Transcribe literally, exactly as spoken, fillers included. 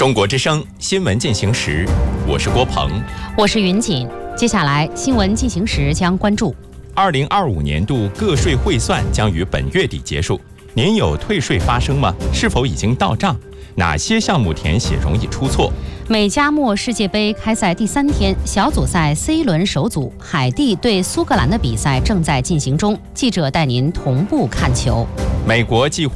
中国之声新闻进行时，我是郭鹏， 我是云锦。接下来新闻进行时将关注： 二零二五年度个税汇算将于本月底结束，您有退税发生吗？是否已经到账？哪些项目填写容易出错？ 美加墨世界杯开赛第三天，小组赛 C 轮首组海地对苏格兰的比赛正在进行中，记者带您同步看球。 美国计划